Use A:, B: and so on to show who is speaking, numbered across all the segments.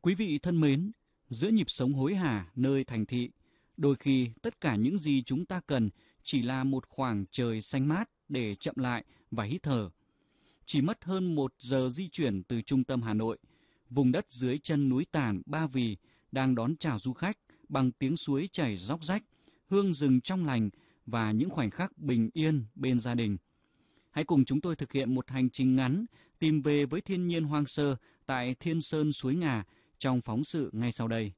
A: Quý vị thân mến, giữa nhịp sống hối hả nơi thành thị, đôi khi tất cả những gì chúng ta cần chỉ là một khoảng trời xanh mát để chậm lại và hít thở. Chỉ mất hơn 1 giờ di chuyển từ trung tâm Hà Nội, vùng đất dưới chân núi Tản Ba Vì đang đón chào du khách bằng tiếng suối chảy róc rách, hương rừng trong lành và những khoảnh khắc bình yên bên gia đình. Hãy cùng chúng tôi thực hiện một hành trình ngắn tìm về với thiên nhiên hoang sơ tại Thiên Sơn Suối Ngà trong phóng sự ngay sau đây.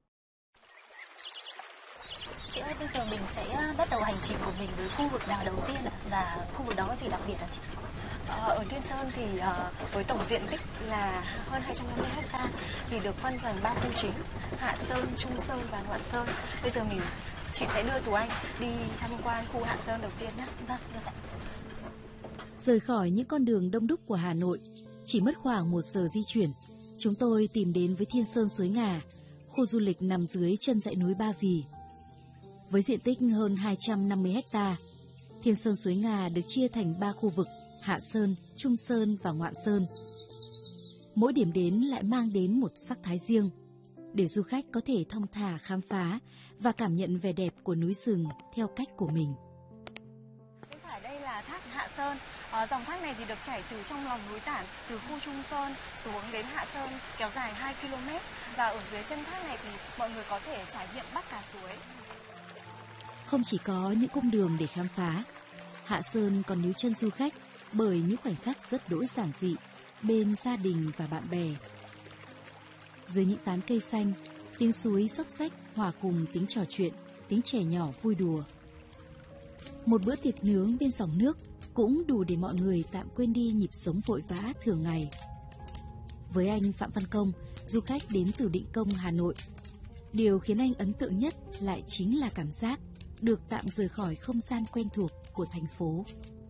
B: Chị ơi, bây giờ mình sẽ bắt đầu hành trình của mình với khu vực nào đầu tiên ạ? Và khu vực đó có gì đặc biệt hả chị?
C: Ở Thiên Sơn thì với tổng diện tích là hơn 250 ha thì được phân thành 3 khu chính: Hạ Sơn, Trung Sơn và Ngoạn Sơn. Bây giờ chị sẽ đưa Tú Anh đi tham quan khu Hạ Sơn đầu tiên nhé.
B: Vâng, được ạ.
D: Rời khỏi những con đường đông đúc của Hà Nội, chỉ mất khoảng 1 giờ di chuyển, chúng tôi tìm đến với Thiên Sơn Suối Ngà, khu du lịch nằm dưới chân dãy núi Ba Vì. Với diện tích hơn 250 ha, Thiên Sơn Suối Ngà được chia thành 3 khu vực: Hạ Sơn, Trung Sơn và Ngoạn Sơn. Mỗi điểm đến lại mang đến một sắc thái riêng, để du khách có thể thong thả khám phá và cảm nhận vẻ đẹp của núi rừng theo cách của mình.
C: Bên phải đây là thác Hạ Sơn. Dòng thác này thì được chảy từ trong lòng núi Tản, từ khu Trung Sơn xuống đến Hạ Sơn, kéo dài 2 km. Và ở dưới chân thác này thì mọi người có thể trải nghiệm bắt cá suối.
D: Không chỉ có những cung đường để khám phá, Hạ Sơn còn níu chân du khách bởi những khoảnh khắc rất đỗi giản dị bên gia đình và bạn bè. Dưới những tán cây xanh, tiếng suối xóc xách hòa cùng tiếng trò chuyện, tiếng trẻ nhỏ vui đùa. Một bữa tiệc nướng bên dòng nước cũng đủ để mọi người tạm quên đi nhịp sống vội vã thường ngày. Với anh Phạm Văn Công, du khách đến từ Định Công, Hà Nội, điều khiến anh ấn tượng nhất lại chính là cảm giác được tạm rời khỏi không gian quen thuộc của thành phố.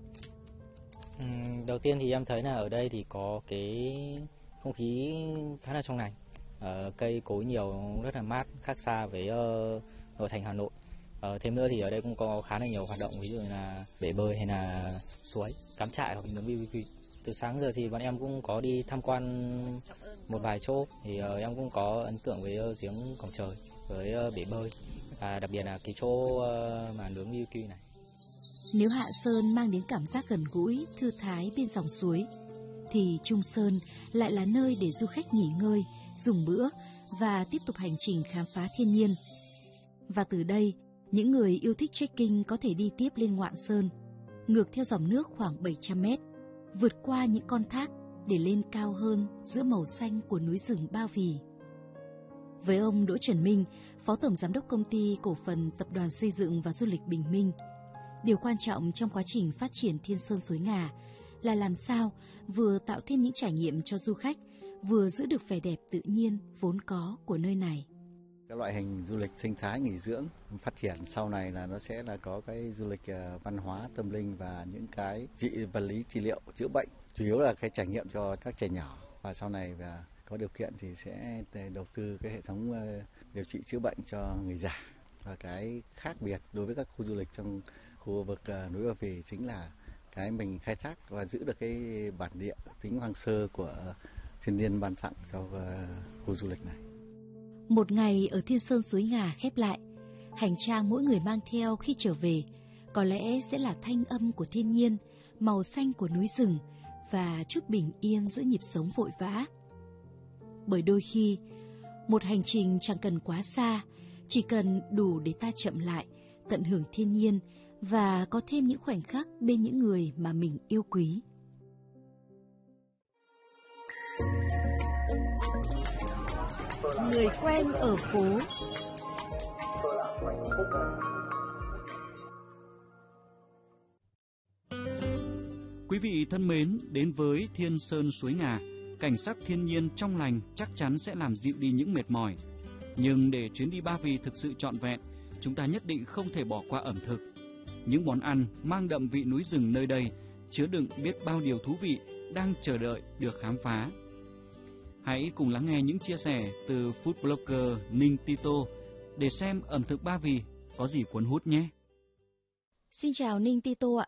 E: Đầu tiên thì em thấy là ở đây thì có cái không khí khá là trong lành, cây cối nhiều, rất là mát, khác xa với nội thành Hà Nội. Thêm nữa thì ở đây cũng có khá là nhiều hoạt động, ví dụ như là bể bơi hay là suối, cắm trại hoặc nướng BBQ. Từ sáng giờ thì bọn em cũng có đi tham quan một vài chỗ, thì em cũng có ấn tượng với giếng Cổng Trời, với bể bơi và đặc biệt là cái chỗ mà nướng BBQ này.
D: Nếu Hạ Sơn mang đến cảm giác gần gũi, thư thái bên dòng suối, thì Trung Sơn lại là nơi để du khách nghỉ ngơi, dùng bữa và tiếp tục hành trình khám phá thiên nhiên. Và từ đây, những người yêu thích trekking có thể đi tiếp lên Ngoạn Sơn, ngược theo dòng nước khoảng 700 mét, vượt qua những con thác để lên cao hơn giữa màu xanh của núi rừng Ba Vì. Với ông Đỗ Trần Minh, Phó Tổng Giám đốc Công ty Cổ phần Tập đoàn Xây dựng và Du lịch Bình Minh, điều quan trọng trong quá trình phát triển Thiên Sơn Suối Ngà là làm sao vừa tạo thêm những trải nghiệm cho du khách, vừa giữ được vẻ đẹp tự nhiên vốn có của nơi này.
F: Các loại hình du lịch sinh thái nghỉ dưỡng phát triển sau này là nó sẽ là có cái du lịch văn hóa tâm linh và những cái vật lý trị liệu chữa bệnh, chủ yếu là cái trải nghiệm cho các trẻ nhỏ, và sau này và có điều kiện thì sẽ đầu tư cái hệ thống điều trị chữa bệnh cho người già. Và cái khác biệt đối với các khu du lịch trong khu vực núi Ba Vì chính là cái mình khai thác và giữ được cái bản địa tính hoang sơ của thiên nhiên ban tặng cho khu du lịch này.
D: Một ngày ở Thiên Sơn Suối Ngà khép lại, hành trang mỗi người mang theo khi trở về có lẽ sẽ là thanh âm của thiên nhiên, màu xanh của núi rừng và chút bình yên giữa nhịp sống vội vã. Bởi đôi khi, một hành trình chẳng cần quá xa, chỉ cần đủ để ta chậm lại, tận hưởng thiên nhiên và có thêm những khoảnh khắc bên những người mà mình yêu quý.
G: Người quen ở phố.
A: Quý vị thân mến, đến với Thiên Sơn Suối Ngà, cảnh sắc thiên nhiên trong lành chắc chắn sẽ làm dịu đi những mệt mỏi. Nhưng để chuyến đi Ba Vì thực sự trọn vẹn, chúng ta nhất định không thể bỏ qua ẩm thực. Những món ăn mang đậm vị núi rừng nơi đây chứa đựng biết bao điều thú vị đang chờ đợi được khám phá. Hãy cùng lắng nghe những chia sẻ từ food blogger Ninh Tito để xem ẩm thực Ba Vì có gì cuốn hút nhé.
D: Xin chào Ninh Tito ạ.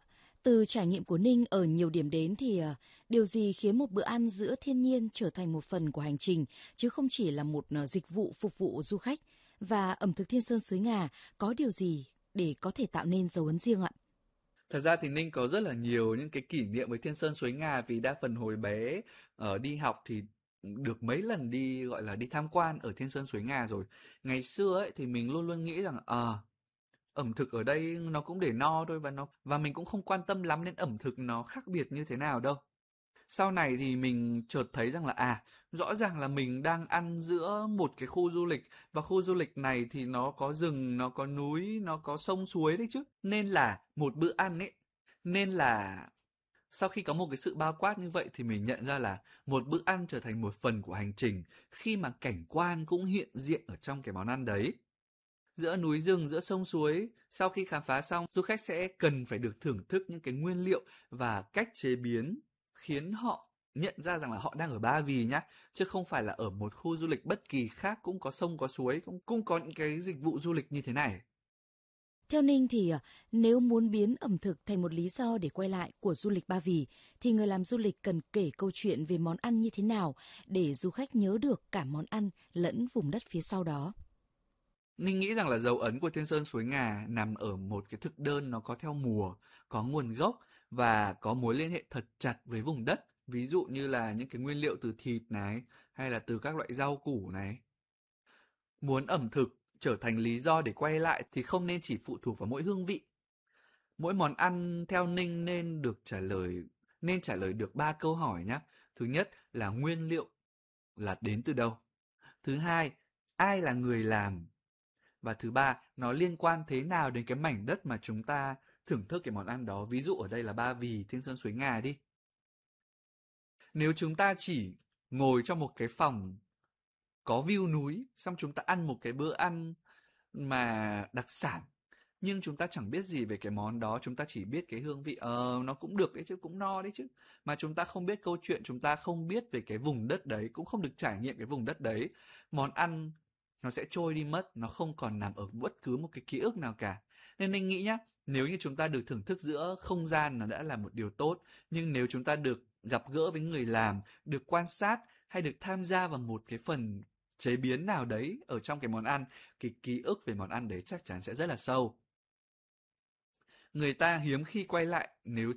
D: Từ trải nghiệm của Ninh ở nhiều điểm đến thì điều gì khiến một bữa ăn giữa thiên nhiên trở thành một phần của hành trình, chứ không chỉ là một dịch vụ phục vụ du khách? Và ẩm thực Thiên Sơn Suối Ngà có điều gì để có thể tạo nên dấu ấn riêng ạ?
G: Thật ra thì Ninh có rất là nhiều những cái kỷ niệm với Thiên Sơn Suối Ngà, vì đa phần hồi bé đi học thì được mấy lần đi, gọi là đi tham quan ở Thiên Sơn Suối Ngà rồi. Ngày xưa ấy thì mình luôn luôn nghĩ rằng ẩm thực ở đây nó cũng để no thôi, và mình cũng không quan tâm lắm đến ẩm thực nó khác biệt như thế nào đâu. Sau này thì mình chợt thấy rằng là rõ ràng là mình đang ăn giữa một cái khu du lịch, và khu du lịch này thì nó có rừng, nó có núi, nó có sông suối đấy chứ. Nên là một bữa ăn ấy, nên là sau khi có một cái sự bao quát như vậy thì mình nhận ra là một bữa ăn trở thành một phần của hành trình khi mà cảnh quan cũng hiện diện ở trong cái món ăn đấy. Giữa núi rừng, giữa sông suối, sau khi khám phá xong, du khách sẽ cần phải được thưởng thức những cái nguyên liệu và cách chế biến khiến họ nhận ra rằng là họ đang ở Ba Vì nhá, chứ không phải là ở một khu du lịch bất kỳ khác cũng có sông có suối, cũng có những cái dịch vụ du lịch như thế này.
D: Theo Ninh thì nếu muốn biến ẩm thực thành một lý do để quay lại của du lịch Ba Vì, thì người làm du lịch cần kể câu chuyện về món ăn như thế nào để du khách nhớ được cả món ăn lẫn vùng đất phía sau đó.
G: Ninh nghĩ rằng là dấu ấn của Thiên Sơn Suối Ngà nằm ở một cái thực đơn nó có theo mùa, có nguồn gốc và có mối liên hệ thật chặt với vùng đất. Ví dụ như là những cái nguyên liệu từ thịt này, hay là từ các loại rau củ này. Muốn ẩm thực trở thành lý do để quay lại thì không nên chỉ phụ thuộc vào mỗi hương vị. Mỗi món ăn theo Ninh nên trả lời được 3 câu hỏi nhé. Thứ nhất là nguyên liệu là đến từ đâu. Thứ hai, ai là người làm. Và thứ ba, nó liên quan thế nào đến cái mảnh đất mà chúng ta thưởng thức cái món ăn đó. Ví dụ ở đây là Ba Vì, Thiên Sơn Suối Ngà đi. Nếu chúng ta chỉ ngồi trong một cái phòng có view núi, xong chúng ta ăn một cái bữa ăn mà đặc sản, nhưng chúng ta chẳng biết gì về cái món đó, chúng ta chỉ biết cái hương vị, nó cũng được đấy chứ, cũng no đấy chứ. Mà chúng ta không biết câu chuyện, chúng ta không biết về cái vùng đất đấy, cũng không được trải nghiệm cái vùng đất đấy. Món ăn nó sẽ trôi đi mất, nó không còn nằm ở bất cứ một cái ký ức nào cả. Nên mình nghĩ nhá, nếu như chúng ta được thưởng thức giữa không gian nó đã là một điều tốt, nhưng nếu chúng ta được gặp gỡ với người làm, được quan sát hay được tham gia vào một cái phần chế biến nào đấy ở trong cái món ăn, cái ký ức về món ăn đấy chắc chắn sẽ rất là sâu. Người ta hiếm khi quay lại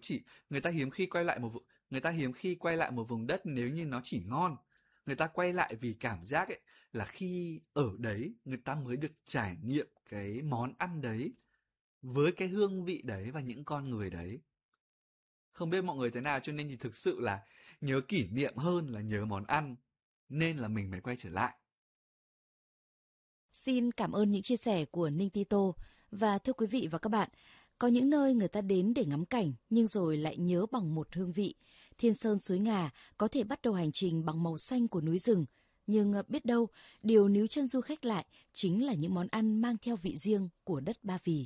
G: một vùng đất nếu như nó chỉ ngon. Người ta quay lại vì cảm giác ấy là khi ở đấy người ta mới được trải nghiệm cái món ăn đấy với cái hương vị đấy và những con người đấy. Không biết mọi người thế nào, cho nên thì thực sự là nhớ kỷ niệm hơn là nhớ món ăn, nên là mình mới quay trở lại.
D: Xin cảm ơn những chia sẻ của Ninh Tito. Và thưa quý vị và các bạn, có những nơi người ta đến để ngắm cảnh nhưng rồi lại nhớ bằng một hương vị. Thiên Sơn Suối Ngà có thể bắt đầu hành trình bằng màu xanh của núi rừng, nhưng biết đâu điều níu chân du khách lại chính là những món ăn mang theo vị riêng của đất Ba Vì.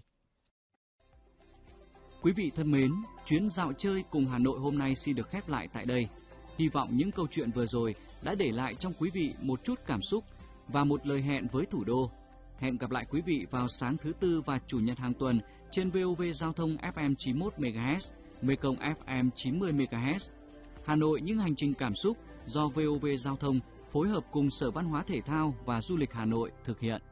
A: Quý vị thân mến, chuyến dạo chơi cùng Hà Nội hôm nay xin được khép lại tại đây. Hy vọng những câu chuyện vừa rồi đã để lại trong quý vị một chút cảm xúc và một lời hẹn với thủ đô. Hẹn gặp lại quý vị vào sáng thứ Tư và Chủ nhật hàng tuần trên VOV Giao thông FM 91 MHz, Mekong FM 90 MHz. Hà Nội những hành trình cảm xúc do VOV Giao thông phối hợp cùng Sở Văn hóa Thể thao và Du lịch Hà Nội thực hiện.